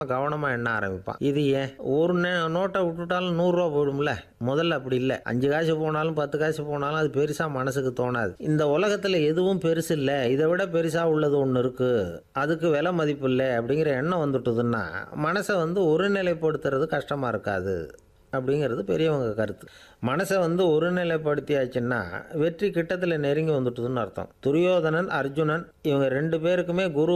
கவனமா எண்ண ஆரம்பிப்பான். இது ஏன் ஒரு நோட்டை விட்டுட்டாலும் 100 ரூபா போயிடும்ல. முதல்ல அப்படி இல்லை. 5 காசு போனாலும் 10 காசு போனாலும் அது பெருசா மனசுக்கு தோணாது. இந்த உலகத்துல எதுவும் பெருசு இல்லை, இதை விட பெருசா உள்ளது ஒன்று இருக்கு, அதுக்கு விலை மதிப்பு இல்லை அப்படிங்கிற எண்ணம் வந்துட்டுதுன்னா மனசை ஒருநிலைப்படுத்துறது கஷ்டமா இருக்காது அப்படிங்கிறது பெரியவங்க கருத்து. மனசை ஒருநிலைப்படுத்தியாச்சுன்னா வெற்றி கிட்டத்தில் நெருங்கி வந்துட்டுதுன்னு அர்த்தம். துரியோதனன், அர்ஜுனன் இவங்க 2 பேருக்குமே குரு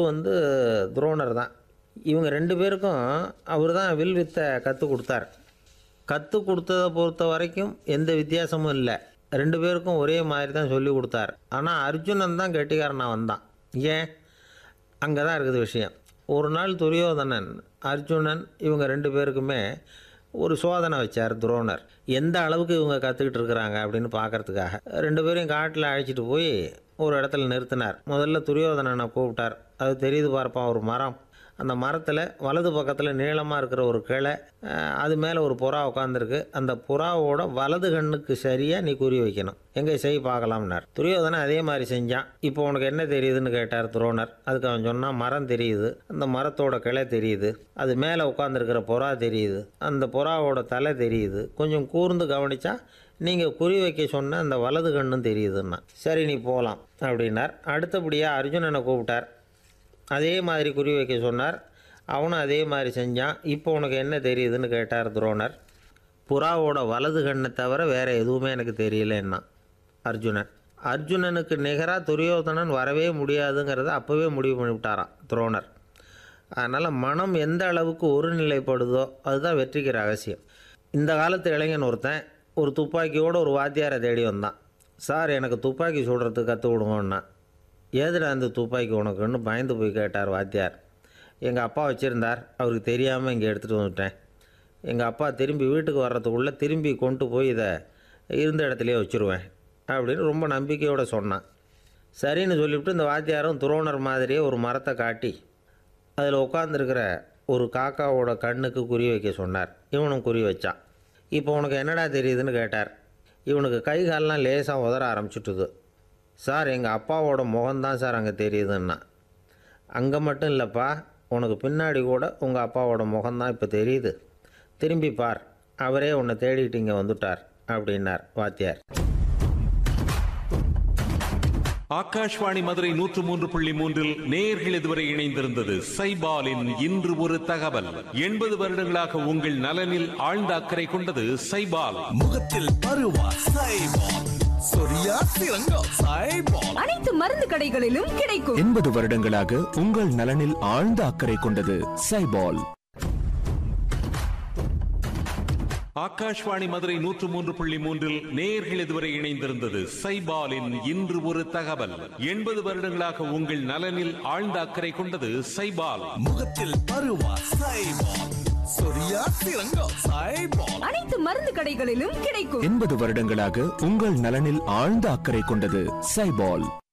துரோணர் தான். இவங்க 2 பேருக்கும் அவர் தான் வில் வித்தை கற்றுக் கொடுத்தார். கற்றுக் கொடுத்ததை பொறுத்த வரைக்கும் எந்த வித்தியாசமும் இல்லை. 2 பேருக்கும் ஒரே மாதிரி தான் சொல்லி கொடுத்தார். ஆனால் அர்ஜுனன் தான் கெட்டிக்காரனாக வந்தான். ஏன்? அங்கே தான் இருக்குது விஷயம். ஒரு நாள் துரியோதனன், அர்ஜுனன் இவங்க 2 பேருக்குமே ஒரு சோதனை வச்சார் துரோணர். எந்த அளவுக்கு இவங்க கற்றுக்கிட்டு இருக்கிறாங்க அப்படின்னு பார்க்கறதுக்காக 2 பேரையும் காட்டில் அழைச்சிட்டு போய் ஒரு இடத்துல நிறுத்தினார். முதல்ல துரியோதனனை கூப்பிட்டார். அது தெரியுது பார்ப்பா, ஒரு மரம். அந்த மரத்தில் வலது பக்கத்தில் நீளமாக இருக்கிற ஒரு கிளை, அது மேலே ஒரு புறா உட்காந்துருக்கு. அந்த புறாவோட வலது கண்ணுக்கு சரியாக நீ குறி வைக்கணும். எங்கே செய் பார்க்கலாம்னார். துரியோதனன் அதே மாதிரி செஞ்சான். இப்போ உனக்கு என்ன தெரியுதுன்னு கேட்டார் துரோணர். அதுக்கு அவன் சொன்னால், மரம் தெரியுது, அந்த மரத்தோட கிளை தெரியுது, அது மேலே உட்காந்துருக்கிற புறா தெரியுது, அந்த புறாவோட தலை தெரியுது, கொஞ்சம் கூர்ந்து கவனித்தா நீங்கள் குறி வைக்க சொன்ன அந்த வலது கண்ணும் தெரியுதுன்னா. சரி நீ போகலாம் அப்படின்னார். அடுத்தபடியாக அர்ஜுனனை கூப்பிட்டார். அதே மாதிரி குறி வைக்க சொன்னார். அவனும் அதே மாதிரி செஞ்சான். இப்போ உனக்கு என்ன தெரியுதுன்னு கேட்டார் துரோணர். புறாவோட வலது கண்ணை தவிர வேறு எதுவுமே எனக்கு தெரியலன்னா அர்ஜுனன். அர்ஜுனனுக்கு நிகராக துரியோதனன் வரவே முடியாதுங்கிறத அப்போவே முடிவு பண்ணிவிட்டாரான் துரோணர். அதனால் மனம் எந்த அளவுக்கு ஒருநிலைப்படுதோ அதுதான் வெற்றிக்கு ரகசியம். இந்த காலத்து இளைஞன் ஒருத்தன் ஒரு துப்பாக்கியோடு ஒரு வாத்தியாரை தேடி வந்தான். சார், எனக்கு துப்பாக்கி சுடுறதுக்கு கற்றுக் கொடுங்கன்னா. ஏதுடா அந்த துப்பாக்கி உனக்குன்னு பயந்து போய் கேட்டார் வாத்தியார். எங்கள் அப்பா வச்சுருந்தார், அவருக்கு தெரியாமல் இங்கே எடுத்துகிட்டு வந்துட்டேன். எங்கள் அப்பா திரும்பி வீட்டுக்கு வர்றதுக்குள்ளே திரும்பி கொண்டு போய் இதை இருந்த இடத்துலையே வச்சுருவேன் அப்படின்னு ரொம்ப நம்பிக்கையோடு சொன்னான். சரின்னு சொல்லிவிட்டு இந்த வாத்தியாரும் துரோணர் மாதிரியே ஒரு மரத்தை காட்டி அதில் உட்காந்துருக்கிற ஒரு காக்காவோட கண்ணுக்கு குறி வைக்க சொன்னார். இவனும் குறி வச்சான். இப்போ உனக்கு என்னடா தெரியுதுன்னு கேட்டார். இவனுக்கு கை காலெலாம் லேசாக உதற ஆரம்பிச்சுட்டுது. சார், எங்கள் அப்பாவோட முகம்தான் சார் அங்கே தெரியுதுன்னா. அங்கே மட்டும் இல்லைப்பா, உனக்கு பின்னாடி கூட உங்கள் அப்பாவோட முகம்தான் இப்போ தெரியுது, திரும்பி பார், அவரே உன்னை தேடிட்டு இங்கே வந்துட்டார் அப்படின்னார் வாத்தியார். ஆகாஷ்வாணி மதுரை 103.3 நேயர்கள் இதுவரை இணைந்திருந்தது சைபாலின் இன்று ஒரு தகவல். 80 வருடங்களாக உங்கள் நலனில் ஆழ்ந்த அக்கறை கொண்டது சைபால். முகத்தில் பருவா சைபால், சொரியா சிறங்கா சைபால், அனைத்து மருந்து கடைகளிலும் கிடைக்கும். 80 வருடங்களாக உங்கள் நலனில் ஆழ்ந்த அக்கறை கொண்டது சைபால். ஆகாஷ்வாணி மதுரை 103.3 நேயர்கள் இதுவரை இணைந்திருந்தது சைபாலின் இன்று ஒரு தகவல். 80 வருடங்களாக உங்கள் நலனில் ஆழ்ந்த அக்கறை கொண்டது சைபால். முகத்தில் பருவா சைபால், சொரியா சிறங்கா சைபால், அனைத்து மருந்து கடைகளிலும் கிடைக்கும். 80 வருடங்களாக உங்கள் நலனில் ஆழ்ந்த அக்கறை கொண்டது சைபால்.